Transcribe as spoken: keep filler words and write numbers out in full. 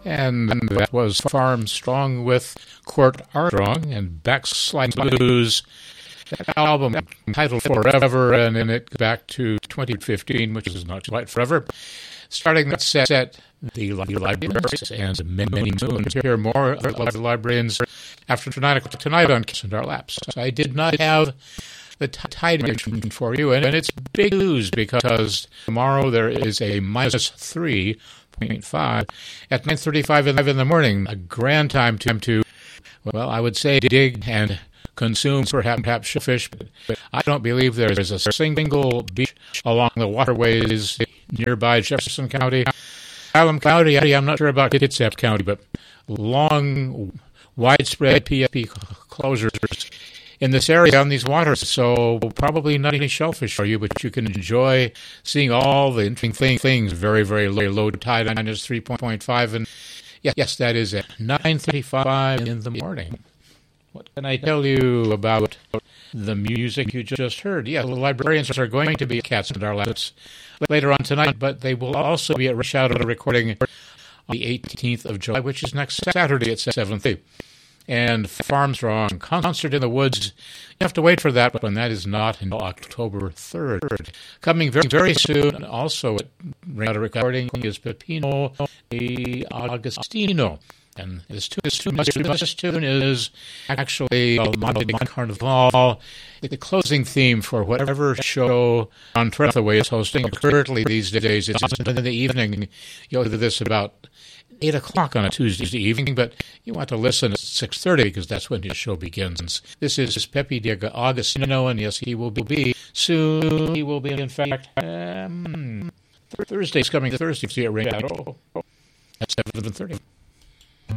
And that was Farm Strong with Court Armstrong and Backslide Blues. That album titled Forever, and then it goes back to twenty fifteen, which is not quite forever. Starting that set, the Librarians and Many, Many Moons. Hear more of the Librarians after tonight, tonight on Kiss in Our Laps. I did not have the tidings for you, and it's big news because tomorrow there is a minus three point five at nine thirty-five in the morning. A grand time to, to well, I would say dig and consume perhaps, perhaps fish, but I don't believe there is a single beach along the waterways nearby Jefferson County. Allen County, I'm not sure about Kitsap County, but long, widespread P F P closures in this area on these waters, so probably not any shellfish for you, but you can enjoy seeing all the interesting things. Very, very low, low tide, minus three point five, and yes, yes, that is at nine thirty-five in the morning. What can I tell you about the music you just heard? Yeah, the Librarians are going to be at Cats in Our Laps later on tonight, but they will also be at Shadow recording on the eighteenth of July, which is next Saturday at seven thirty. And Farm Strong, Concert in the Woods. You have to wait for that one. That is not until October third. Coming very, very soon, also at Shadow recording, is Pepino e Agostino. And this tune, this tune, this tune is actually uh, Monte Carnival, the closing theme for whatever show on Trethaway is hosting. Currently these days, it's in the evening. You'll hear this about eight o'clock on a Tuesday evening, but you want to listen at six thirty because that's when his show begins. This is Pepe Diego Agostino, and yes, he will be soon. He will be, in fact, um, Thursday's coming Thursday at Rain at seven thirty.